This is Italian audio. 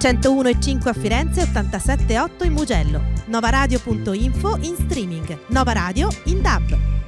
101,5 a Firenze e 87,8 in Mugello. Novaradio.info in streaming. Nova Radio in DAB.